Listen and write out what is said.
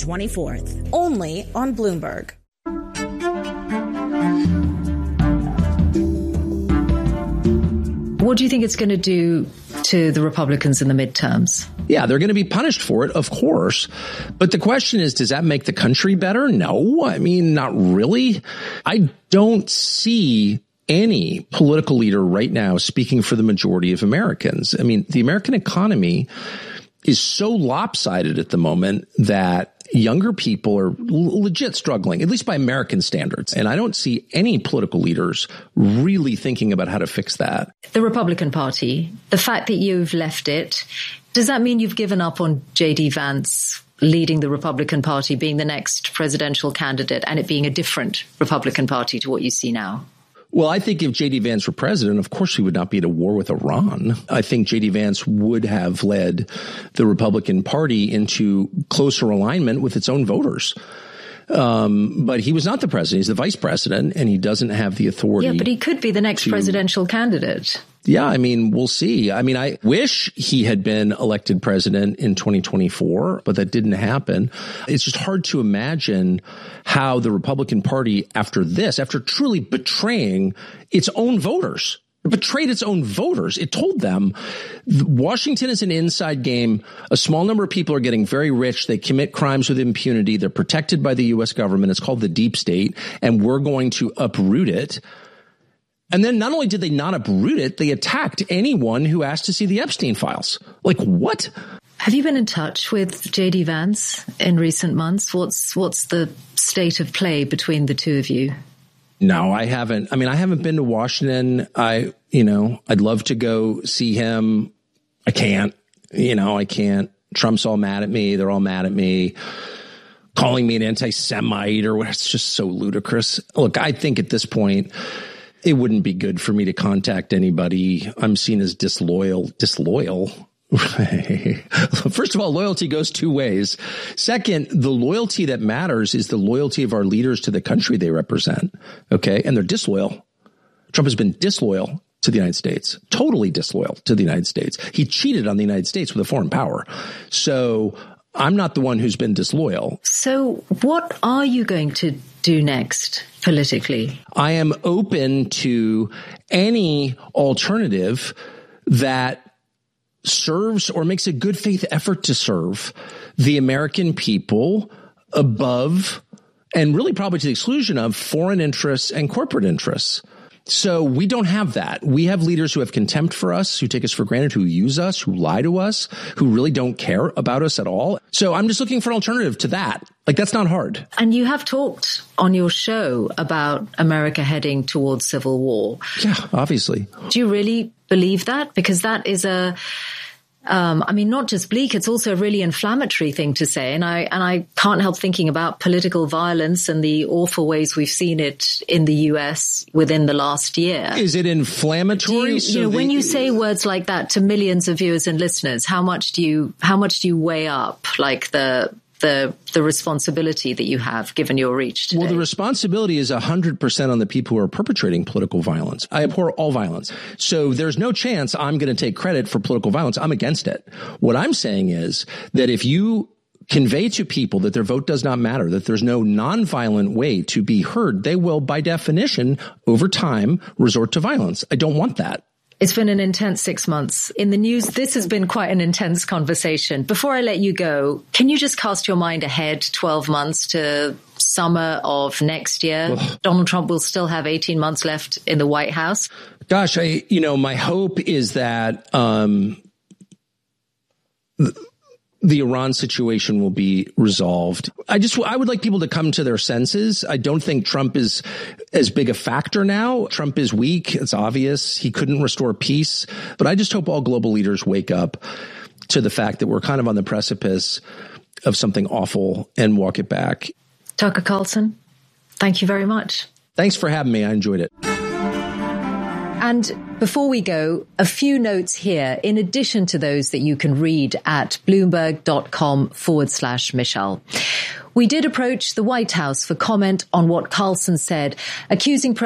24th, only on Bloomberg. What do you think it's going to do to the Republicans in the midterms? Yeah, they're going to be punished for it, of course. But the question is, does that make the country better? No, I mean, not really. I don't see any political leader right now speaking for the majority of Americans. I mean, the American economy is so lopsided at the moment that younger people are legit struggling, at least by American standards. And I don't see any political leaders really thinking about how to fix that. The Republican Party, the fact that you've left it, does that mean you've given up on J.D. Vance leading the Republican Party, being the next presidential candidate, and it being a different Republican Party to what you see now? Well, I think if J.D. Vance were president, of course he would not be at a war with Iran. I think J.D. Vance would have led the Republican Party into closer alignment with its own voters. But he was not the president. He's the vice president, and he doesn't have the authority. Yeah, but he could be the next presidential candidate. Yeah, I mean, we'll see. I mean, I wish he had been elected president in 2024, but that didn't happen. It's just hard to imagine how the Republican Party, after truly betraying its own voters, betrayed its own voters. It told them Washington is an inside game. A small number of people are getting very rich. They commit crimes with impunity. They're protected by the U.S. government. It's called the deep state, and we're going to uproot it. And then not only did they not uproot it, they attacked anyone who asked to see the Epstein files. Like, what? Have you been in touch with J.D. Vance in recent months? What's the state of play between the two of you? No, I haven't. I mean, I haven't been to Washington. I'd love to go see him. I can't. I can't. Trump's all mad at me. They're all mad at me, calling me an anti-Semite or what. It's just so ludicrous. Look, I think at this point, it wouldn't be good for me to contact anybody. I'm seen as disloyal. First of all, loyalty goes two ways. Second, the loyalty that matters is the loyalty of our leaders to the country they represent. Okay. And they're disloyal. Trump has been disloyal to the United States, totally disloyal to the United States. He cheated on the United States with a foreign power. So I'm not the one who's been disloyal. So what are you going to do next politically? I am open to any alternative that serves or makes a good faith effort to serve the American people above and really probably to the exclusion of foreign interests and corporate interests. So we don't have that. We have leaders who have contempt for us, who take us for granted, who use us, who lie to us, who really don't care about us at all. So I'm just looking for an alternative to that. Like, that's not hard. And you have talked on your show about America heading towards civil war. Yeah, obviously. Do you really believe that? Because that is not just bleak, it's also a really inflammatory thing to say. And I can't help thinking about political violence and the awful ways we've seen it in the US within the last year. Is it inflammatory? When you say words like that to millions of viewers and listeners, how much do you weigh up like the responsibility that you have given your reach today? Well, the responsibility is 100% on the people who are perpetrating political violence. I abhor all violence. So there's no chance I'm going to take credit for political violence. I'm against it. What I'm saying is that if you convey to people that their vote does not matter, that there's no nonviolent way to be heard, they will, by definition, over time, resort to violence. I don't want that. It's been an intense 6 months. In the news, this has been quite an intense conversation. Before I let you go, can you just cast your mind ahead 12 months to summer of next year? Ugh. Donald Trump will still have 18 months left in the White House. Gosh, my hope is that the Iran situation will be resolved. I would like people to come to their senses. I don't think Trump is as big a factor now. Trump is weak. It's obvious. He couldn't restore peace. But I just hope all global leaders wake up to the fact that we're kind of on the precipice of something awful and walk it back. Tucker Carlson, thank you very much. Thanks for having me. I enjoyed it. And before we go, a few notes here, in addition to those that you can read at bloomberg.com/Michelle. We did approach the White House for comment on what Carlson said, accusing